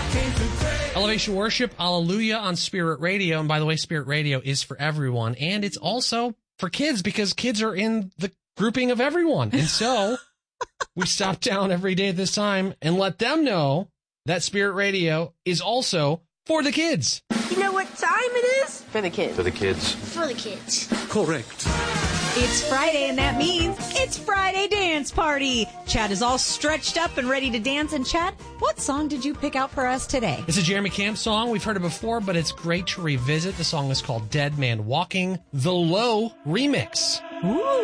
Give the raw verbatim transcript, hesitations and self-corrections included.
Elevation Worship, Hallelujah on Spirit Radio. And by the way, Spirit Radio is for everyone. And it's also for kids because kids are in the grouping of everyone. And so we stop down every day at this time and let them know that Spirit Radio is also for the kids. You know what time it is? For the kids. For the kids. For the kids. Correct. It's Friday, and that means it's Friday Dance Party. Chad is all stretched up and ready to dance. And Chad, what song did you pick out for us today? It's a Jeremy Camp song. We've heard it before, but it's great to revisit. The song is called Dead Man Walking, the Low Remix. Ooh.